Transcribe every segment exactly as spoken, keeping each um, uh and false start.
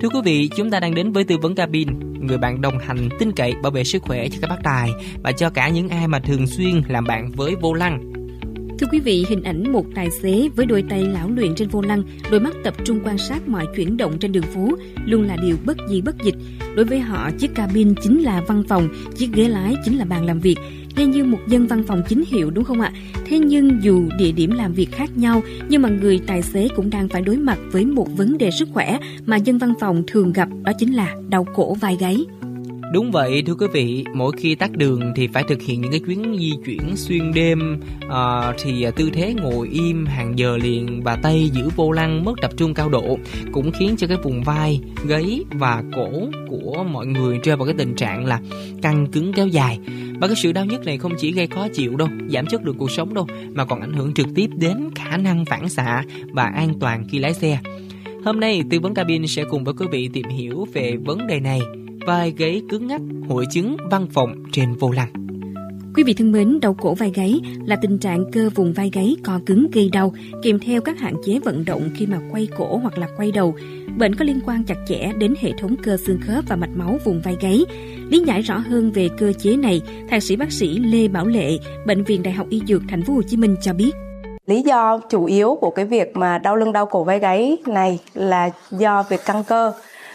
Thưa quý vị, chúng ta đang đến với tư vấn cabin, người bạn đồng hành tin cậy bảo vệ sức khỏe cho các bác tài và cho cả những ai mà thường xuyên làm bạn với vô lăng. Thưa quý vị, hình ảnh một tài xế với đôi tay lão luyện trên vô lăng, đôi mắt tập trung quan sát mọi chuyển động trên đường phố luôn là điều bất di bất dịch. Đối với họ, chiếc cabin chính là văn phòng, chiếc ghế lái chính là bàn làm việc. Nghe như một dân văn phòng chính hiệu đúng không ạ? Thế nhưng dù địa điểm làm việc khác nhau, nhưng mà người tài xế cũng đang phải đối mặt với một vấn đề sức khỏe mà dân văn phòng thường gặp, đó chính là đau cổ vai gáy. Đúng vậy thưa quý vị, mỗi khi tắt đường thì phải thực hiện những cái chuyến di chuyển xuyên đêm, à, thì tư thế ngồi im hàng giờ liền và tay giữ vô lăng mất tập trung cao độ cũng khiến cho cái vùng vai, gáy và cổ của mọi người rơi vào cái tình trạng là căng cứng kéo dài. Và cái sự đau nhức này không chỉ gây khó chịu đâu, giảm chất lượng cuộc sống đâu, mà còn ảnh hưởng trực tiếp đến khả năng phản xạ và an toàn khi lái xe. Hôm nay tư vấn cabin sẽ cùng với quý vị tìm hiểu về vấn đề này, vai gáy cứng ngắc, hội chứng văn phòng trên vô lăng. Quý vị thân mến, đau cổ vai gáy là tình trạng cơ vùng vai gáy co cứng gây đau, kèm theo các hạn chế vận động khi mà quay cổ hoặc là quay đầu. Bệnh có liên quan chặt chẽ đến hệ thống cơ xương khớp và mạch máu vùng vai gáy. Lý giải rõ hơn về cơ chế này, thạc sĩ bác sĩ Lê Bảo Lệ, Bệnh viện Đại học Y Dược Thành phố Hồ Chí Minh cho biết. Lý do chủ yếu của cái việc mà đau lưng đau cổ vai gáy này là do việc căng cơ.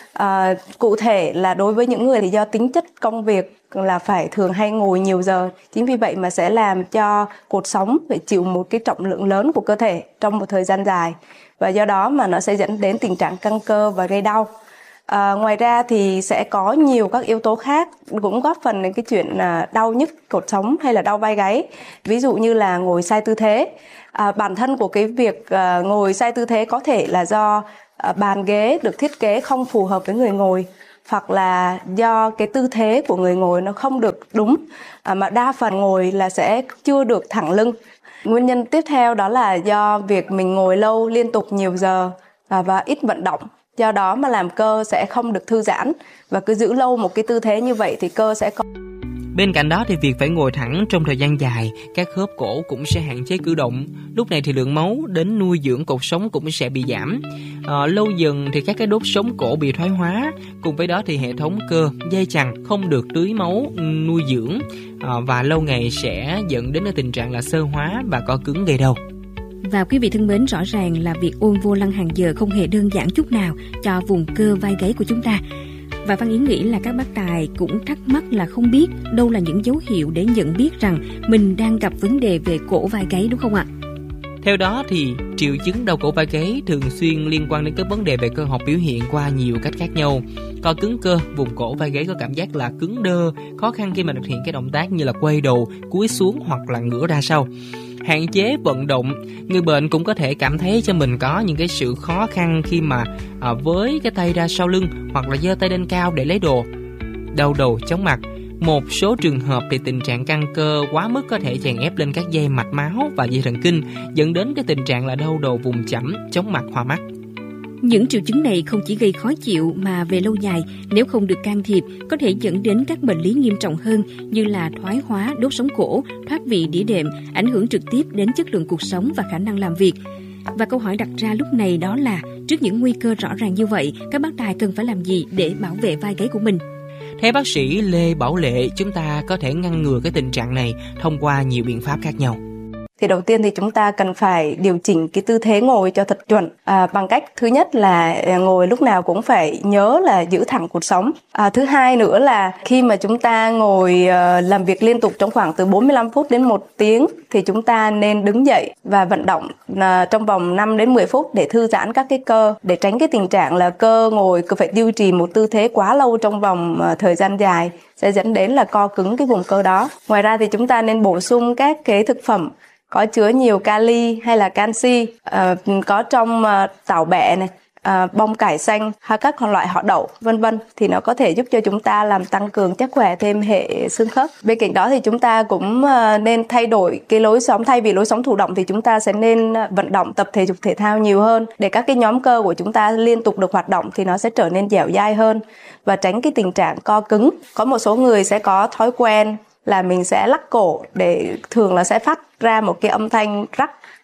À, cụ thể là đối với những người thì do tính chất công việc là phải thường hay ngồi nhiều giờ, chính vì vậy mà sẽ làm cho cột sống phải chịu một cái trọng lượng lớn của cơ thể trong một thời gian dài, và do đó mà nó sẽ dẫn đến tình trạng căng cơ và gây đau. À, ngoài ra thì sẽ có nhiều các yếu tố khác cũng góp phần đến cái chuyện đau nhức cột sống hay là đau vai gáy, ví dụ như là ngồi sai tư thế. À, bản thân của cái việc uh, ngồi sai tư thế có thể là do uh, bàn ghế được thiết kế không phù hợp với người ngồi, hoặc là do cái tư thế của người ngồi nó không được đúng, uh, mà đa phần ngồi là sẽ chưa được thẳng lưng. Nguyên nhân tiếp theo đó là do việc mình ngồi lâu liên tục nhiều giờ uh, và ít vận động, do đó mà làm cơ sẽ không được thư giãn, và cứ giữ lâu một cái tư thế như vậy thì cơ sẽ có. Bên cạnh đó thì việc phải ngồi thẳng trong thời gian dài, các khớp cổ cũng sẽ hạn chế cử động. Lúc này thì lượng máu đến nuôi dưỡng cột sống cũng sẽ bị giảm. À, lâu dần thì các cái đốt sống cổ bị thoái hóa. Cùng với đó thì hệ thống cơ, dây chằng không được tưới máu nuôi dưỡng, à, và lâu ngày sẽ dẫn đến cái tình trạng là xơ hóa và co cứng gây đau. Và quý vị thân mến, rõ ràng là việc ôm vô lăng hàng giờ không hề đơn giản chút nào cho vùng cơ vai gáy của chúng ta. Và Văn Yến nghĩ là các bác tài cũng thắc mắc là không biết đâu là những dấu hiệu để nhận biết rằng mình đang gặp vấn đề về cổ vai gáy, đúng không ạ? Theo đó thì triệu chứng đau cổ vai gáy thường xuyên liên quan đến các vấn đề về cơ học biểu hiện qua nhiều cách khác nhau. Co cứng cơ, vùng cổ vai gáy có cảm giác là cứng đơ, khó khăn khi mà thực hiện cái động tác như là quay đầu, cúi xuống hoặc là ngửa ra sau. Hạn chế vận động, người bệnh cũng có thể cảm thấy cho mình có những cái sự khó khăn khi mà à, với cái tay ra sau lưng hoặc là giơ tay lên cao để lấy đồ. Đau đầu, chóng mặt. Một số trường hợp thì tình trạng căng cơ quá mức có thể chèn ép lên các dây mạch máu và dây thần kinh, dẫn đến cái tình trạng là đau đầu vùng chẩm, chóng mặt, hoa mắt. Những triệu chứng này không chỉ gây khó chịu mà về lâu dài, nếu không được can thiệp, có thể dẫn đến các bệnh lý nghiêm trọng hơn như là thoái hóa đốt sống cổ, thoát vị đĩa đệm, ảnh hưởng trực tiếp đến chất lượng cuộc sống và khả năng làm việc. Và câu hỏi đặt ra lúc này đó là, trước những nguy cơ rõ ràng như vậy, các bác tài cần phải làm gì để bảo vệ vai gáy của mình? Theo bác sĩ Lê Bảo Lệ, chúng ta có thể ngăn ngừa cái tình trạng này thông qua nhiều biện pháp khác nhau. Thì đầu tiên thì chúng ta cần phải điều chỉnh cái tư thế ngồi cho thật chuẩn, à, bằng cách thứ nhất là ngồi lúc nào cũng phải nhớ là giữ thẳng cột sống. À, thứ hai nữa là khi mà chúng ta ngồi uh, làm việc liên tục trong khoảng từ bốn mươi lăm phút đến một tiếng thì chúng ta nên đứng dậy và vận động uh, trong vòng năm đến mười phút để thư giãn các cái cơ, để tránh cái tình trạng là cơ ngồi cứ phải duy trì một tư thế quá lâu trong vòng uh, thời gian dài sẽ dẫn đến là co cứng cái vùng cơ đó. Ngoài ra thì chúng ta nên bổ sung các cái thực phẩm có chứa nhiều kali hay là canxi, uh, có trong uh, tảo bẹ này, uh, bông cải xanh hay các loại họ đậu vân vân, thì nó có thể giúp cho chúng ta làm tăng cường chắc khỏe thêm hệ xương khớp. Bên cạnh đó thì chúng ta cũng uh, nên thay đổi cái lối sống, thay vì lối sống thụ động thì chúng ta sẽ nên vận động, tập thể dục thể thao nhiều hơn để các cái nhóm cơ của chúng ta liên tục được hoạt động thì nó sẽ trở nên dẻo dai hơn và tránh cái tình trạng co cứng. Có một số người sẽ có thói quen là mình sẽ lắc cổ để thường là sẽ phát ra một cái âm thanh rắc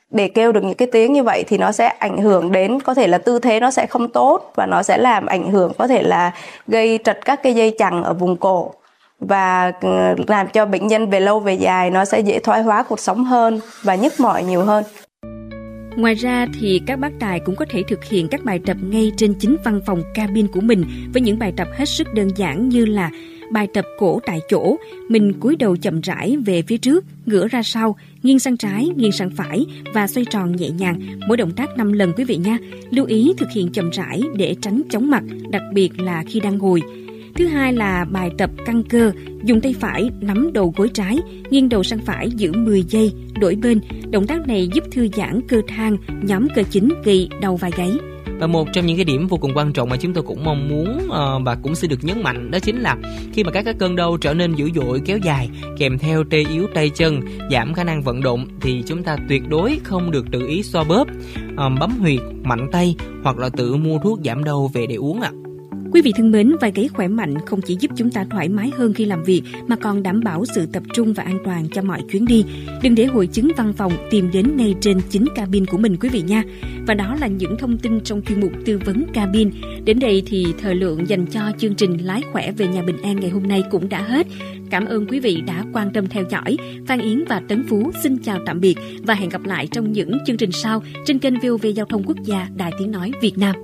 để kêu được những cái tiếng như vậy thì nó sẽ ảnh hưởng đến, có thể là tư thế nó sẽ không tốt và nó sẽ làm ảnh hưởng, có thể là gây trật các cái dây chằng ở vùng cổ và làm cho bệnh nhân về lâu về dài nó sẽ dễ thoái hóa cột sống hơn và nhức mỏi nhiều hơn. Ngoài ra thì các bác tài cũng có thể thực hiện các bài tập ngay trên chính văn phòng cabin của mình với những bài tập hết sức đơn giản như là bài tập cổ tại chỗ, mình cúi đầu chậm rãi về phía trước, ngửa ra sau, nghiêng sang trái, nghiêng sang phải và xoay tròn nhẹ nhàng, mỗi động tác năm lần quý vị nha. Lưu ý thực hiện chậm rãi để tránh chóng mặt, đặc biệt là khi đang ngồi. Thứ hai là bài tập căng cơ, dùng tay phải nắm đầu gối trái, nghiêng đầu sang phải giữ mười giây, đổi bên. Động tác này giúp thư giãn cơ thang, nhóm cơ chính gây đau vai gáy. Và một trong những cái điểm vô cùng quan trọng mà chúng tôi cũng mong muốn uh, và cũng sẽ được nhấn mạnh, đó chính là khi mà các cái cơn đau trở nên dữ dội kéo dài kèm theo tê yếu tay chân, giảm khả năng vận động thì chúng ta tuyệt đối không được tự ý xoa bóp, uh, bấm huyệt, mạnh tay hoặc là tự mua thuốc giảm đau về để uống ạ. À. Quý vị thân mến, vai gáy khỏe mạnh không chỉ giúp chúng ta thoải mái hơn khi làm việc mà còn đảm bảo sự tập trung và an toàn cho mọi chuyến đi. Đừng để hội chứng văn phòng tìm đến ngay trên chính cabin của mình quý vị nha. Và đó là những thông tin trong chuyên mục tư vấn cabin. Đến đây thì thời lượng dành cho chương trình Lái khỏe về nhà bình an ngày hôm nay cũng đã hết. Cảm ơn quý vị đã quan tâm theo dõi. Phan Yến và Tấn Phú xin chào tạm biệt và hẹn gặp lại trong những chương trình sau trên kênh vê o vê Giao thông Quốc gia, Đài Tiếng nói Việt Nam.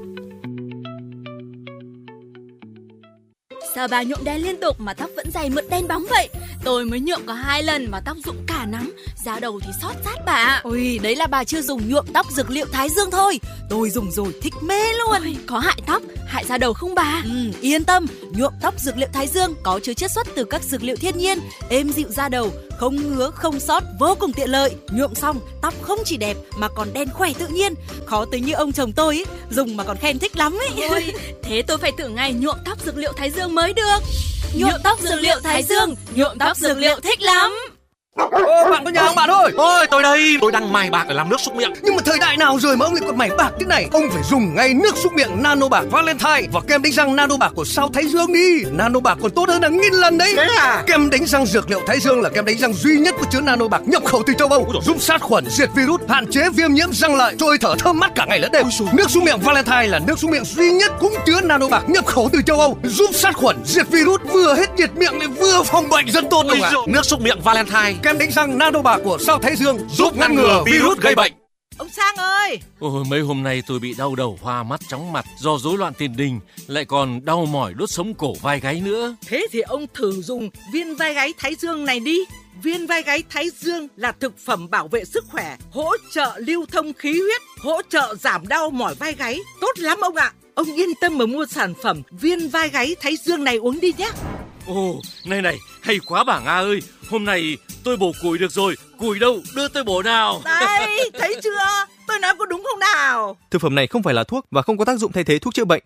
Sao bà nhuộm đen liên tục mà tóc vẫn dày mượt đen bóng vậy? Tôi mới nhuộm có hai lần mà tóc rụng cả nắm, da đầu thì xót sát bà. Ôi, đấy là bà chưa dùng nhuộm tóc dược liệu Thái Dương thôi. Tôi dùng rồi thích mê luôn. Ôi, có hại tóc, hại da đầu không bà? Ừ, yên tâm, nhuộm tóc dược liệu Thái Dương có chứa chiết xuất từ các dược liệu thiên nhiên, êm dịu da đầu, không ngứa, không xót, vô cùng tiện lợi. Nhuộm xong, tóc không chỉ đẹp mà còn đen khỏe tự nhiên. Khó tính như ông chồng tôi ấy, dùng mà còn khen thích lắm ấy. Ôi, thế tôi phải thử ngay nhuộm tóc dược liệu Thái Dương mới được. Nhuộm tóc dược liệu Thái Dương, nhuộm tóc dược liệu thích lắm. Ô, bạn có nhà không bạn ơi? Ôi, tôi đây, tôi đang mài bạc để làm nước súc miệng. Nhưng mà thời đại nào rồi mà ông lại còn mài bạc thế này? Ông phải dùng ngay nước súc miệng Nano Bạc Valentine và kem đánh răng Nano Bạc của sao Thái Dương đi. Nano Bạc còn tốt hơn hàng nghìn lần đấy. Thế à? Kem đánh răng dược liệu Thái Dương là kem đánh răng duy nhất có chứa Nano Bạc nhập khẩu từ châu Âu, giúp sát khuẩn, diệt virus, hạn chế viêm nhiễm răng lợi, trôi thở thơm mát cả ngày lẫn đêm. Nước súc miệng Valentine là nước súc miệng duy nhất cũng chứa Nano Bạc nhập khẩu từ châu Âu, giúp sát khuẩn, diệt virus, vừa hết nhiệt miệng lại vừa phòng bệnh rất tốt luôn ạ. Nước súc miệng Valentine, kem đánh răng Nano Bạc của sao Thái Dương giúp ngăn ngừa virus gây bệnh. Ông Sang ơi! Ôi, mấy hôm nay tôi bị đau đầu, hoa mắt, chóng mặt do rối loạn tiền đình, lại còn đau mỏi đốt sống cổ vai gáy nữa. Thế thì ông thử dùng viên vai gáy Thái Dương này đi. Viên vai gáy Thái Dương là thực phẩm bảo vệ sức khỏe, hỗ trợ lưu thông khí huyết, hỗ trợ giảm đau mỏi vai gáy. Tốt lắm ông ạ! Ông yên tâm mà mua sản phẩm viên vai gáy Thái Dương này uống đi nhé. Ồ, này này, hay quá bà Nga ơi. Hôm nay tôi bổ củi được rồi. Củi đâu, đưa tôi bổ nào. Đây, thấy chưa? Tôi nói có đúng không nào? Thực phẩm này không phải là thuốc và không có tác dụng thay thế thuốc chữa bệnh.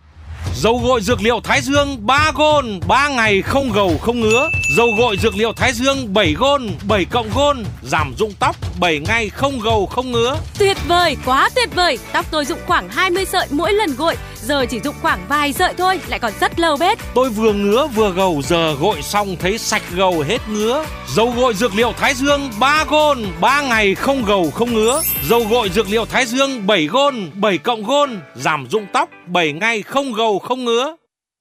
Dầu gội dược liệu Thái Dương ba gôn, ba ngày không gầu không ngứa. Dầu gội dược liệu Thái Dương bảy gôn, bảy cộng gôn, giảm rụng tóc, bảy ngày không gầu không ngứa. Tuyệt vời, quá tuyệt vời. Tóc tôi rụng khoảng hai mươi sợi mỗi lần gội, giờ chỉ rụng khoảng vài sợi thôi, lại còn rất lâu bết. Tôi vừa ngứa vừa gầu, giờ gội xong thấy sạch gầu hết ngứa. Dầu gội dược liệu Thái Dương ba gôn, ba ngày không gầu không ngứa. Dầu gội dược liệu Thái Dương bảy gôn, bảy cộng gôn, giảm rụng tóc, bảy ngày không gầu không ngứa.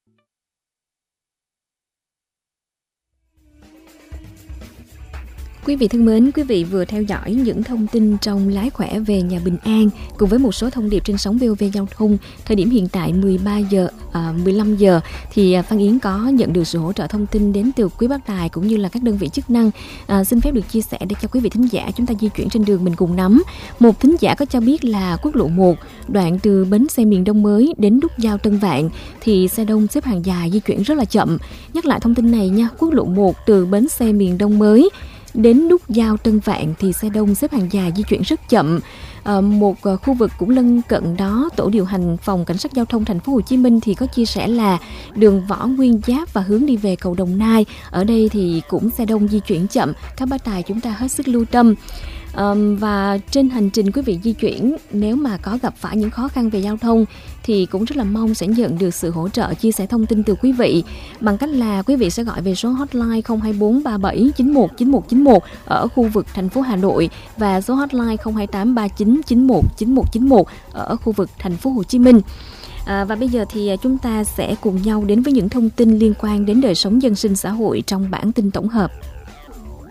Quý vị thân mến, quý vị vừa theo dõi những thông tin trong Lái khỏe về nhà bình an cùng với một số thông điệp trên sóng vê o vê Giao thông. Thời điểm hiện tại mười ba giờ, à, mười lăm giờ thì Phan Yến có nhận được sự hỗ trợ thông tin đến từ quý bác tài cũng như là các đơn vị chức năng. À, xin phép được chia sẻ để cho quý vị thính giả chúng ta di chuyển trên đường mình cùng nắm. Một thính giả có cho biết là quốc lộ một đoạn từ bến xe miền Đông mới đến nút giao Tân Vạn thì xe đông xếp hàng dài di chuyển rất là chậm. Nhắc lại thông tin này nha, quốc lộ một từ bến xe miền Đông mới đến nút giao Tân Vạn thì xe đông xếp hàng dài di chuyển rất chậm. À, một khu vực cũng lân cận đó, tổ điều hành phòng cảnh sát giao thông thành phố Hồ Chí Minh thì có chia sẻ là đường Võ Nguyên Giáp và hướng đi về cầu Đồng Nai ở đây thì cũng xe đông di chuyển chậm. Các bác tài chúng ta hết sức lưu tâm. Um, và trên hành trình quý vị di chuyển, nếu mà có gặp phải những khó khăn về giao thông thì cũng rất là mong sẽ nhận được sự hỗ trợ, chia sẻ thông tin từ quý vị bằng cách là quý vị sẽ gọi về số hotline không hai bốn ba bảy chín một chín một chín một ở khu vực thành phố Hà Nội và số hotline không hai tám ba chín chín một chín một chín một ở khu vực thành phố Hồ Chí Minh. À, và bây giờ thì chúng ta sẽ cùng nhau đến với những thông tin liên quan đến đời sống dân sinh xã hội trong bản tin tổng hợp.